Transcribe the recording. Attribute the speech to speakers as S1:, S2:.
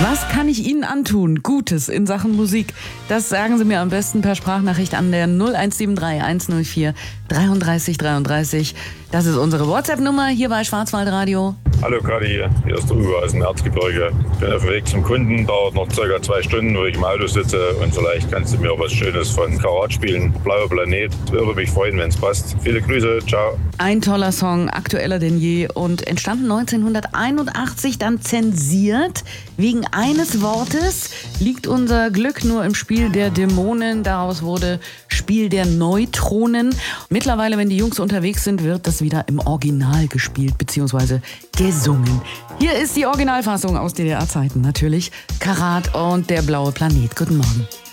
S1: Was kann ich Ihnen antun? Gutes in Sachen Musik. Das sagen Sie mir am besten per Sprachnachricht an der 0173 104 33 33. Das ist unsere WhatsApp-Nummer hier bei Schwarzwaldradio.
S2: Hallo Kadi, hier ist der Uwe aus dem Erzgebirge. Ich bin auf dem Weg zum Kunden, dauert noch ca. 2 Stunden, wo ich im Auto sitze und vielleicht kannst du mir was Schönes von Karat spielen. Blauer Planet, würde mich freuen, wenn es passt. Viele Grüße, ciao.
S1: Ein toller Song, aktueller denn je und entstanden 1981, dann zensiert. Wegen eines Wortes liegt unser Glück nur im Spiel der Dämonen. Daraus wurde Spiel der Neutronen. Mittlerweile, wenn die Jungs unterwegs sind, wird das wieder im Original gespielt bzw. gesungen. Hier ist die Originalfassung aus DDR-Zeiten natürlich. Karat und der blaue Planet. Guten Morgen.